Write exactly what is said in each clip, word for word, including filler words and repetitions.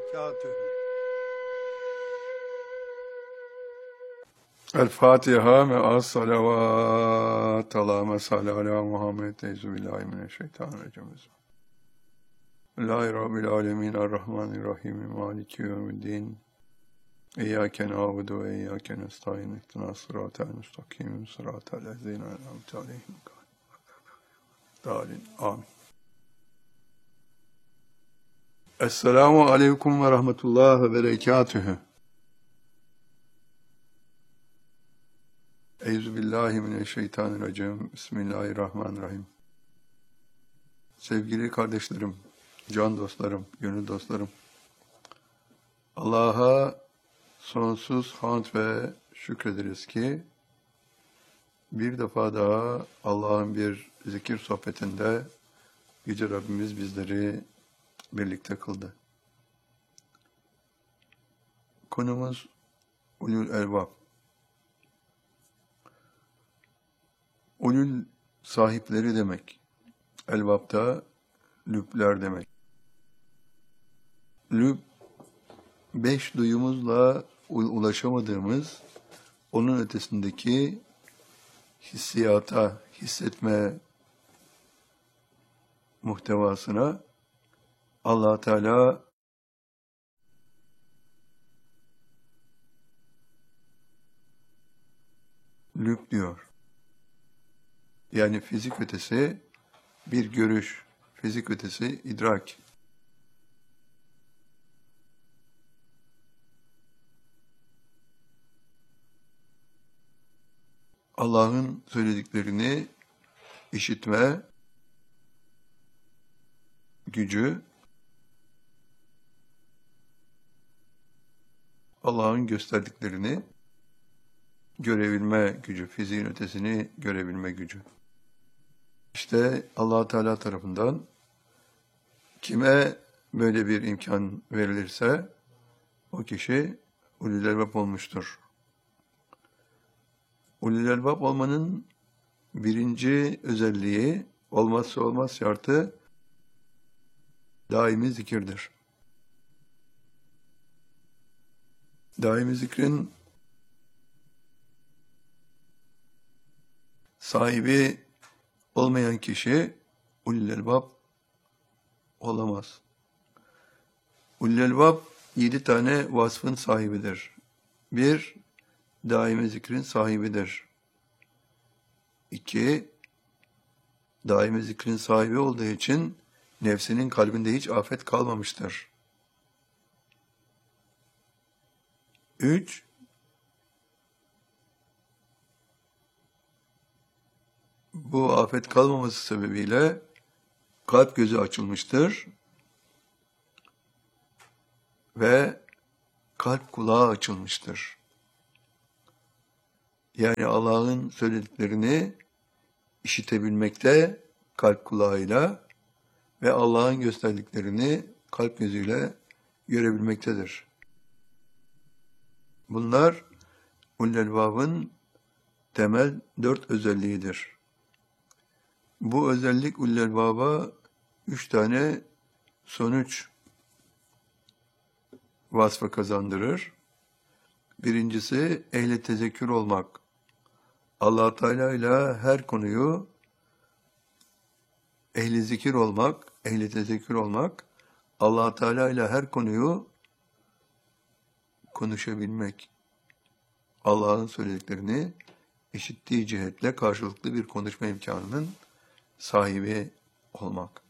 وبركاته. الفاتحة مع الصلوات. اللهم صل على محمد. أعوذ بالله من الشيطان الرجيم. بسم الله رب العالمين الرحمن الرحيم مالك يوم الدين إياك نعبد وإياك نستعين اهدنا الصراط المستقيم صراط الذين أنعمت عليهم غير آمين. Esselamu Aleyküm ve Rahmetullah ve Berekatühü. Euzubillahimineşşeytanirracim. Bismillahirrahmanirrahim. Sevgili kardeşlerim, can dostlarım, gönül dostlarım, Allah'a sonsuz hamd ve şükrederiz ki bir defa daha Allah'ın bir zikir sohbetinde Yüce Rabbimiz bizleri birlikte kıldı. Konumuz ulul elbab. Ulul sahipleri demek. Elbab da lübler demek. Lüb, beş duyumuzla ulaşamadığımız, onun ötesindeki hissiyata, hissetme muhtevasına Allah Teala lüb diyor. Yani fizik ötesi bir görüş, fizik ötesi idrak. Allah'ın söylediklerini işitme gücü, Allah'ın gösterdiklerini görebilme gücü, fiziğin ötesini görebilme gücü. İşte Allah Teala tarafından kime böyle bir imkan verilirse o kişi ulul elbab olmuştur. Ulul elbab olmanın birinci özelliği, olmazsa olmaz şartı daimi zikirdir. Daimi zikrin sahibi olmayan kişi ulul elbab olamaz. Ulul elbab yedi tane vasfın sahibidir. Bir, daimi zikrin sahibidir. İki, daimi zikrin sahibi olduğu için nefsinin kalbinde hiç afet kalmamıştır. Üç, bu afet kalmaması sebebiyle kalp gözü açılmıştır ve kalp kulağı açılmıştır. Yani Allah'ın söylediklerini işitebilmekte kalp kulağıyla ve Allah'ın gösterdiklerini kalp gözüyle görebilmektedir. Bunlar ulul elbabın temel dört özelliğidir. Bu özellik ulul elbaba üç tane sonuç vasfı kazandırır. Birincisi ehli tezekkür olmak. Allah Teala ile her konuyu ehli zikir olmak, ehli tezekkür olmak, Allah Teala ile her konuyu konuşabilmek. Allah'ın söylediklerini işittiği cihetle karşılıklı bir konuşma imkanının sahibi olmak.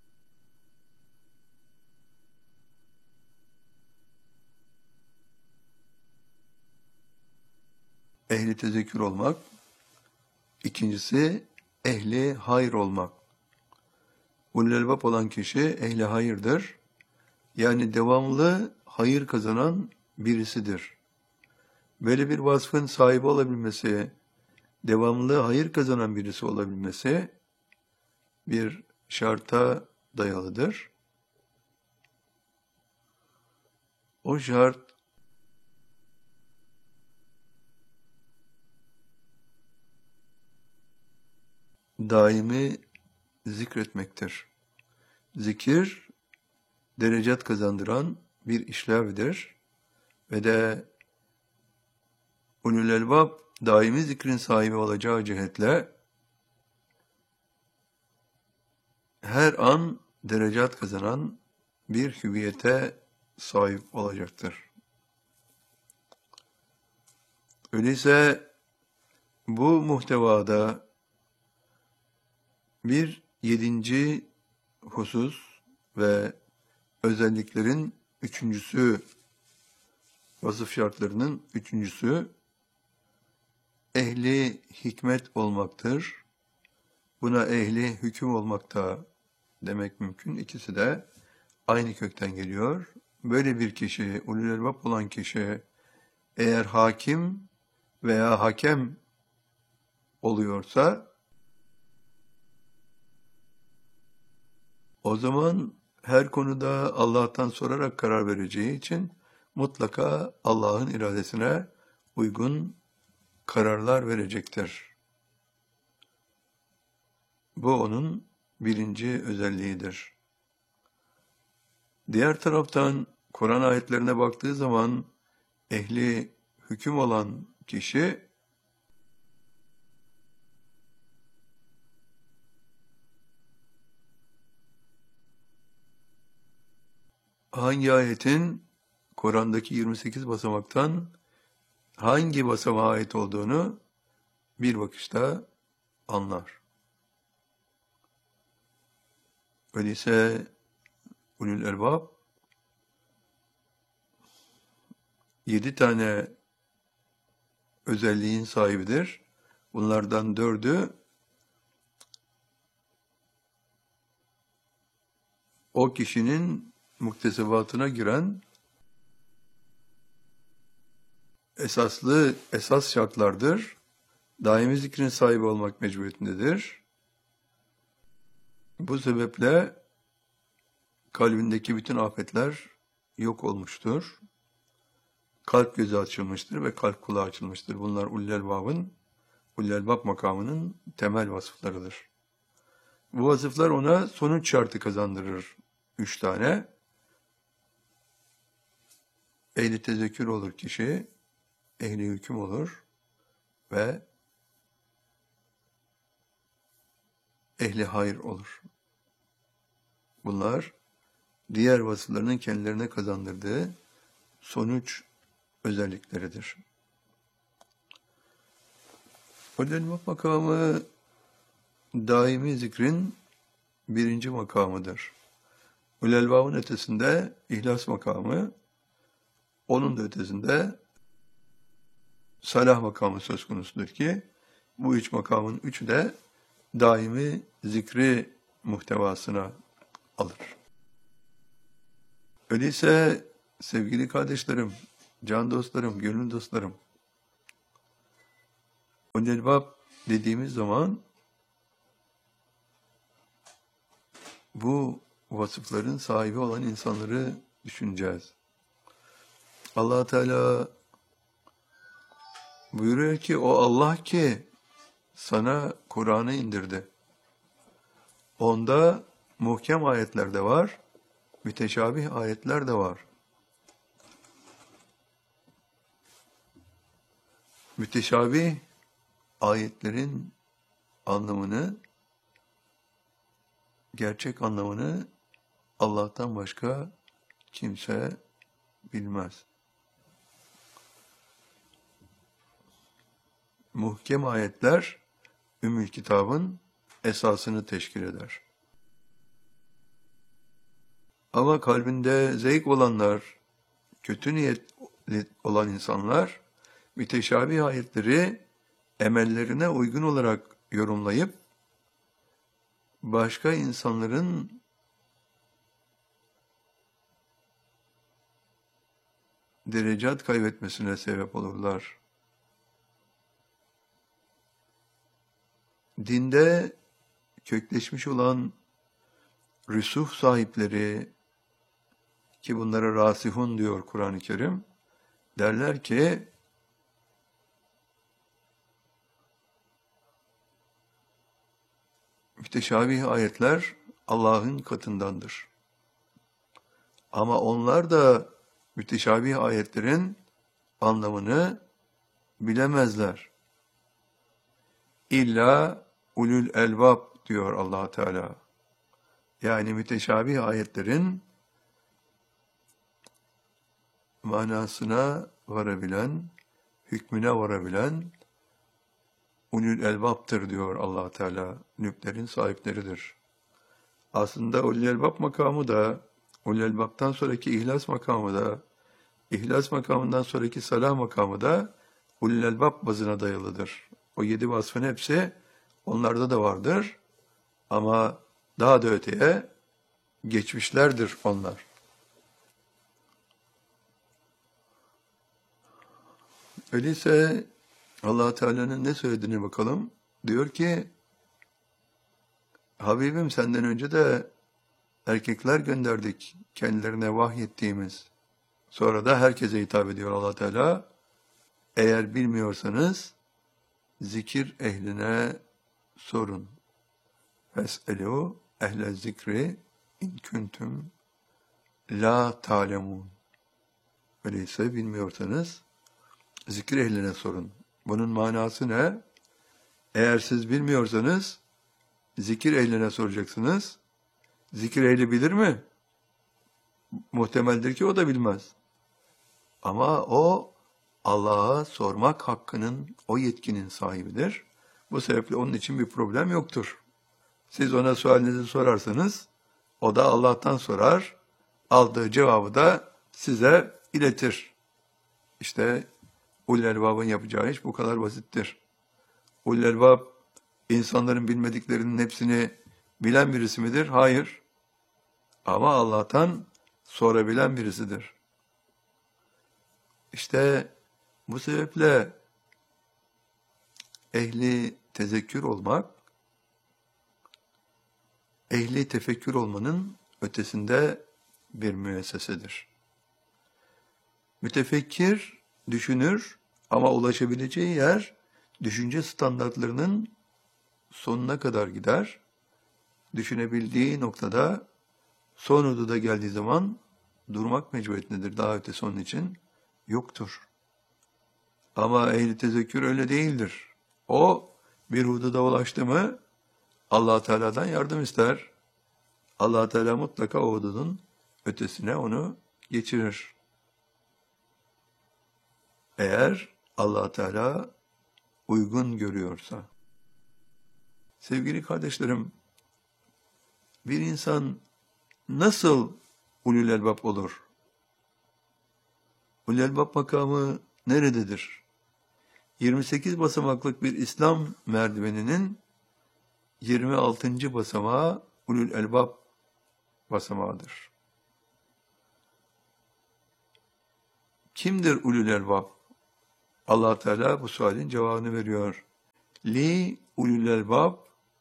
Ehli tezekkür olmak. İkincisi ehli hayır olmak. Ulul elbab olan kişi ehli hayırdır. Yani devamlı hayır kazanan birisidir. Böyle bir vasfın sahibi olabilmesi, devamlı hayır kazanan birisi olabilmesi bir şarta dayalıdır. O şart daimi zikretmektir. Zikir, derecat kazandıran bir işlevdir ve de ulul elbab daimi zikrin sahibi olacağı cihetle her an derecat kazanan bir hüviyete sahip olacaktır. Öyleyse bu muhtevada bir yedinci husus ve özelliklerin üçüncüsü, vasıf şartlarının üçüncüsü ehli hikmet olmaktır. Buna ehli hüküm olmak da demek mümkün. İkisi de aynı kökten geliyor. Böyle bir kişi, ulul elbab olan kişi eğer hakim veya hakem oluyorsa o zaman her konuda Allah'tan sorarak karar vereceği için mutlaka Allah'ın iradesine uygun kararlar verecektir. Bu onun birinci özelliğidir. Diğer taraftan Kur'an ayetlerine baktığı zaman ehli hüküm olan kişi hangi ayetin Kur'an'daki yirmi sekiz basamaktan hangi basamağa ait olduğunu bir bakışta anlar. Öyleyse ulul elbab yedi tane özelliğin sahibidir. Bunlardan dördü o kişinin muktesebatına giren esaslı esas şartlardır. Daimi zikrin sahibi olmak mecburiyetindedir. Bu sebeple kalbindeki bütün afetler yok olmuştur. Kalp gözü açılmıştır ve kalp kulağı açılmıştır. Bunlar ulul elbabın, ulul elbab makamının temel vasıflarıdır. Bu vasıflar ona sonuç şartı kazandırır. Üç tane. Ehli tezekkür olur kişi, ehli hüküm olur ve ehli hayır olur. Bunlar diğer vasıflarının kendilerine kazandırdığı sonuç özellikleridir. Ulul elbab makamı daimi zikrin birinci makamıdır. Ulul elbabın ötesinde ihlas makamı, onun da ötesinde salah makamı söz konusudur ki bu üç makamın üçü de daimi zikri muhtevasına alır. Öyleyse sevgili kardeşlerim, can dostlarım, gönül dostlarım, ulul elbab dediğimiz zaman bu vasıfların sahibi olan insanları düşüneceğiz. Allah Teala buyuruyor ki o Allah ki sana Kur'an'ı indirdi. Onda muhkem ayetler de var, müteşabih ayetler de var. Müteşabih ayetlerin anlamını, gerçek anlamını Allah'tan başka kimse bilmez. Muhkem ayetler Ümmül Kitab'ın esasını teşkil eder. Ama kalbinde zevk olanlar, kötü niyet olan insanlar müteşabih ayetleri emellerine uygun olarak yorumlayıp başka insanların derecat kaybetmesine sebep olurlar. Dinde kökleşmiş olan rüsuh sahipleri, ki bunlara rasihun diyor Kur'an-ı Kerim, derler ki müteşabih ayetler Allah'ın katındandır. Ama onlar da müteşabih ayetlerin anlamını bilemezler. İlla ulul elbab diyor Allah Teala. Yani müteşabih ayetlerin manasına varabilen, hükmüne varabilen ulul elbaptır diyor Allah Teala. Nüklerin sahipleridir. Aslında ulul elbap makamı da, ulul elbaptan sonraki ihlas makamı da, ihlas makamından sonraki salah makamı da ulul elbap bazına dayalıdır. O yedi vasfın hepsi onlarda da vardır. Ama daha da öteye geçmişlerdir onlar. Öyleyse Allah Teala'nın ne söylediğine bakalım. Diyor ki, Habibim senden önce de erkekler gönderdik kendilerine vahyettiğimiz. Sonra da herkese hitap ediyor Allah Teala. Eğer bilmiyorsanız zikir ehline sorun. Fes'elû ehle zikri in kuntum la ta'lemun. Öyleyse bilmiyorsanız zikir ehline sorun. Bunun manası ne? Eğer siz bilmiyorsanız zikir ehline soracaksınız. Zikir ehli bilir mi? Muhtemeldir ki o da bilmez. Ama o Allah'a sormak hakkının, o yetkinin sahibidir. Bu sebeple onun için bir problem yoktur. Siz ona sualinizi sorarsanız, o da Allah'tan sorar, aldığı cevabı da size iletir. İşte ulul elbabın yapacağı iş bu kadar basittir. Ulul elbab, insanların bilmediklerinin hepsini bilen birisi midir? Hayır. Ama Allah'tan sorabilen birisidir. İşte bu sebeple ehli tezekkür olmak, ehli tefekkür olmanın ötesinde bir müessesedir. Mütefekkir düşünür ama ulaşabileceği yer düşünce standartlarının sonuna kadar gider. Düşünebildiği noktada son hududa geldiği zaman durmak mecburiyetindedir. Daha ötesi onun için yoktur. Ama ehli tezekkür öyle değildir. O bir hududa ulaştı mı Allah Teala'dan yardım ister. Allah Teala mutlaka o hududun ötesine onu geçirir. Eğer Allah Teala uygun görüyorsa. Sevgili kardeşlerim, bir insan nasıl ulul elbab olur? Ulul elbab makamı nerededir? yirmi sekiz basamaklık bir İslam merdiveninin yirmi altıncı basamağı ulul elbab basamağıdır. Kimdir ulul elbab? Allah Teala bu sualin cevabını veriyor. Li ulul elbab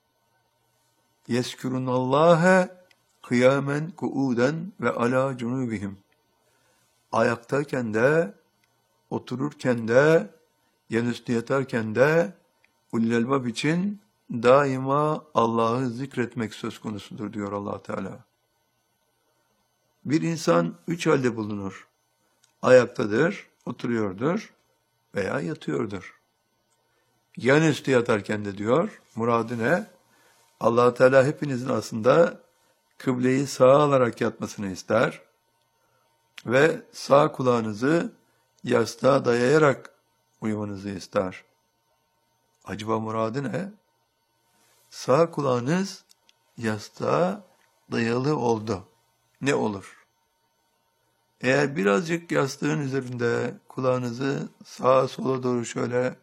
yeskurunallâhe kıyamen kuuden ve ala cunubihim. Ayaktayken de, otururken de, yanüstü yatarken de ulul elbab için daima Allah'ı zikretmek söz konusudur diyor Allah Teala. Bir insan üç halde bulunur. Ayaktadır, oturuyordur veya yatıyordur. Yanüstü yatarken de diyor, muradı ne? Allah Teala hepinizin aslında kıbleyi sağa alarak yatmasını ister ve sağ kulağınızı yastığa dayayarak uyumanızı ister. Acaba muradı ne? Sağ kulağınız yastığa dayalı oldu. Ne olur? Eğer birazcık yastığın üzerinde kulağınızı sağa sola doğru şöyle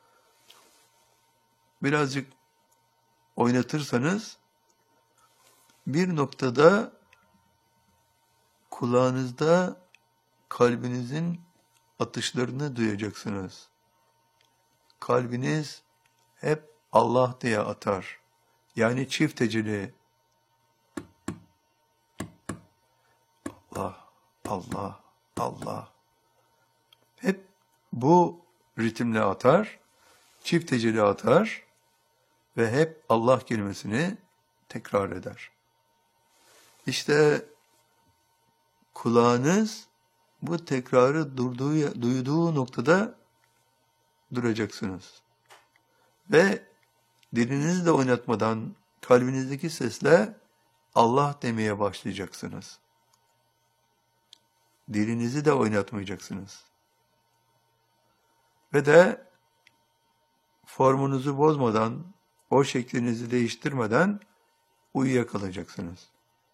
birazcık oynatırsanız bir noktada kulağınızda kalbinizin atışlarını duyacaksınız. Kalbiniz hep Allah diye atar. Yani çift heceli. Allah, Allah, Allah. Hep bu ritimle atar, çift heceli atar ve hep Allah kelimesini tekrar eder. İşte kulağınız bu tekrarı durduğu, duyduğu noktada duracaksınız. Ve dilinizi de oynatmadan kalbinizdeki sesle Allah demeye başlayacaksınız. Dilinizi de oynatmayacaksınız. Ve de formunuzu bozmadan, o şeklinizi değiştirmeden uyuyakalayacaksınız.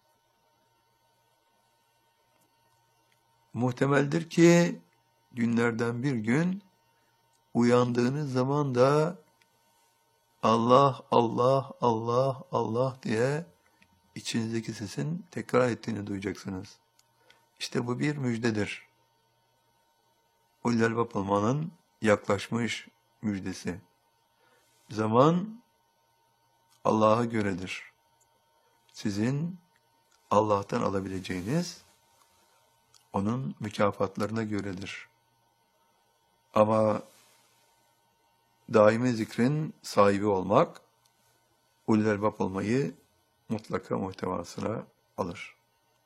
Muhtemeldir ki günlerden bir gün uyandığınız zaman da Allah, Allah, Allah, Allah diye içinizdeki sesin tekrar ettiğini duyacaksınız. İşte bu bir müjdedir. Ulul albab olmanın yaklaşmış müjdesi. Zaman Allah'a göredir. Sizin Allah'tan alabileceğiniz onun mükafatlarına göredir. Ama daimi zikrin sahibi olmak, ulul albab olmayı mutlaka muhtevasına alır.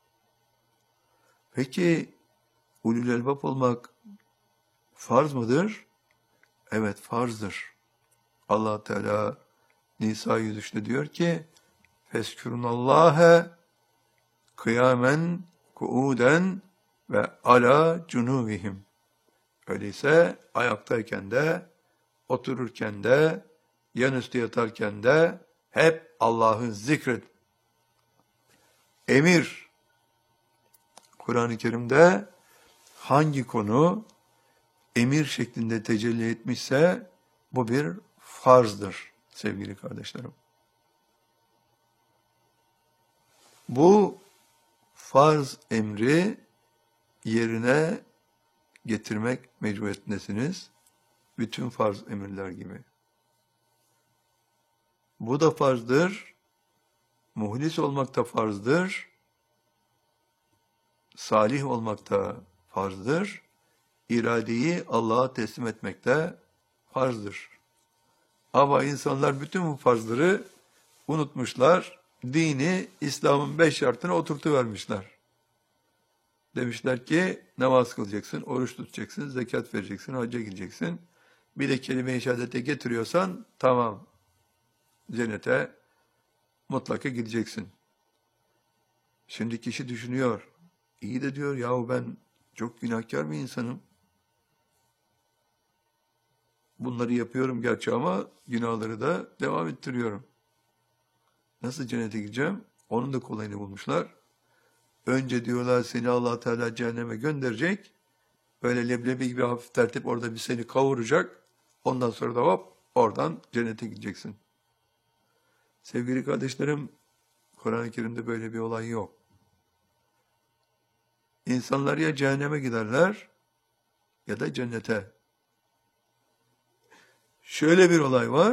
Peki, ulul albab olmak farz mıdır? Evet, farzdır. Allah Teala Nisa yüz üçte diyor ki, Feskürunallâhe kıyamen kuuden ve ala cunubihim. Öyleyse ayaktayken de, otururken de, yanüstü yatarken de hep Allah'ı zikret. Emir. Kur'an-ı Kerim'de hangi konu emir şeklinde tecelli etmişse bu bir farzdır sevgili kardeşlerim. Bu farz emri yerine getirmek mecburiyetindesiniz. Bütün farz emirler gibi. Bu da farzdır. Muhlis olmak da farzdır. Salih olmak da farzdır. İradeyi Allah'a teslim etmek de farzdır. Ama insanlar bütün bu farzları unutmuşlar. Dini, İslam'ın beş şartına oturtuvermişler. Demişler ki namaz kılacaksın, oruç tutacaksın, zekat vereceksin, hacca gideceksin. Bir de kelime-i şehadete getiriyorsan tamam, cennete mutlaka gideceksin. Şimdi kişi düşünüyor. İyi de diyor yahu ben çok günahkar bir insanım. Bunları yapıyorum gerçi ama günahları da devam ettiriyorum. Nasıl cennete gideceğim? Onun da kolayını bulmuşlar. Önce diyorlar seni Allah Teala cehenneme gönderecek. Böyle leblebi gibi hafif tertip orada bir seni kavuracak. Ondan sonra da hop oradan cennete gideceksin. Sevgili kardeşlerim, Kur'an-ı Kerim'de böyle bir olay yok. İnsanlar ya cehenneme giderler ya da cennete. Şöyle bir olay var.